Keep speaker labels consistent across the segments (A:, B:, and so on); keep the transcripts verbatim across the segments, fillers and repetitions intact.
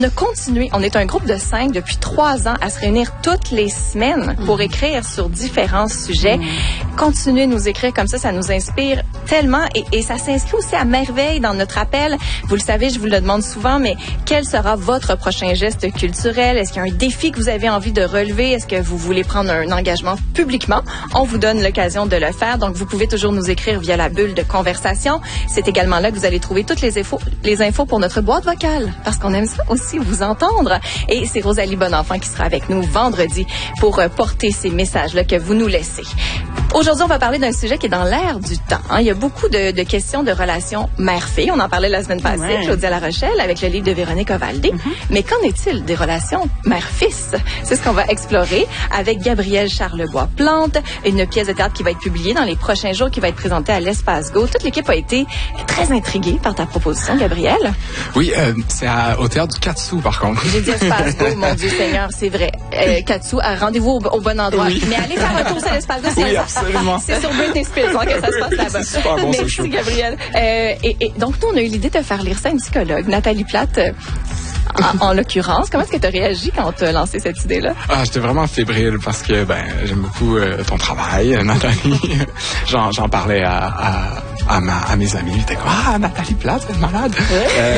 A: On a continué, on est un groupe de cinq depuis trois ans à se réunir toutes les semaines pour mmh. écrire sur différents sujets. Mmh. Continuez de nous écrire comme ça, ça nous inspire tellement et, et ça s'inscrit aussi à merveille dans notre appel. Vous le savez, je vous le demande souvent, mais quel sera votre prochain geste culturel? Est-ce qu'il y a un défi que vous avez envie de relever? Est-ce que vous voulez prendre un engagement publiquement? On vous donne l'occasion de le faire, donc vous pouvez toujours nous écrire via la bulle de conversation. C'est également là que vous allez trouver toutes les infos, les infos pour notre boîte vocale, parce qu'on aime ça aussi vous entendre. Et c'est Rosalie Bonenfant qui sera avec nous vendredi pour euh, porter ces messages-là que vous nous laissez. Aujourd'hui, on va parler d'un sujet qui est dans l'air du temps. Hein. Il y a beaucoup de, de questions de relations mère-fille. On en parlait la semaine passée, ouais. Claudia La Rochelle, avec le livre de Véronique Ovaldé. Mm-hmm. Mais qu'en est-il des relations mère-fils? C'est ce qu'on va explorer avec Gabrielle Charlebois-Plante, une pièce de théâtre qui va être publiée dans les prochains jours, qui va être présentée à l'Espace Go. Toute l'équipe a été très intriguée par ta proposition, Gabrielle.
B: Oui, euh, c'est à, au théâtre du Katsu, par contre.
A: J'ai dit Espace Go, mon Dieu Seigneur, c'est vrai. Euh, Katsu, rendez-vous au, au bon endroit. Oui. Mais allez faire un tour sur l'Espace Go, c'est
B: oui, absolument.
A: C'est sur Britney Spears hein, que ça se passe là-bas.
B: C'est super bon,
A: Merci, Gabrielle. Euh, et, et donc, nous, on a eu l'idée de faire lire ça à une psychologue, Nathalie Plate. Euh, En, en l'occurrence, comment est-ce que tu as réagi quand tu as lancé cette idée-là?
B: Ah, j'étais vraiment fébrile parce que ben j'aime beaucoup euh, ton travail, Nathalie. j'en, j'en parlais à, à, à, ma, à mes amis. J'étais comme ah Nathalie Plate, c'est malade. Ouais. Euh,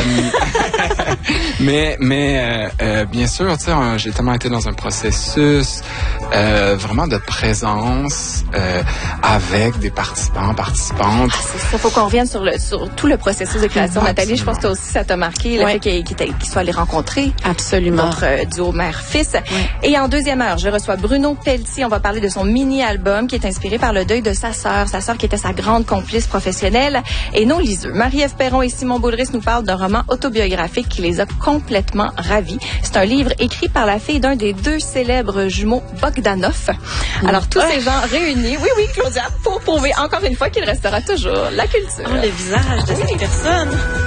B: mais mais euh, euh, bien sûr, tu sais, j'ai tellement été dans un processus euh, vraiment de présence euh, avec des participants, participantes.
A: Ah, c'est ça. Faut qu'on revienne sur le sur tout le processus de création. Absolument. Nathalie, je pense que toi aussi ça t'a marqué le ouais. fait qu'il, qu'il, qu'il soit allé rencontrer
C: absolument
A: notre euh, duo mère-fils. Ouais. Et en deuxième heure, je reçois Bruno Pelletier. On va parler de son mini-album qui est inspiré par le deuil de sa sœur, sa sœur qui était sa grande complice professionnelle. Et nos liseux, Marie-Ève Perron et Simon Boulris nous parlent d'un roman autobiographique qui les a complètement ravis. C'est un livre écrit par la fille d'un des deux célèbres jumeaux Bogdanov. Mmh. Alors tous ces gens réunis, oui oui Claudia, pour prouver encore une fois qu'il restera toujours la culture.
C: Oh, le visage de cette personne.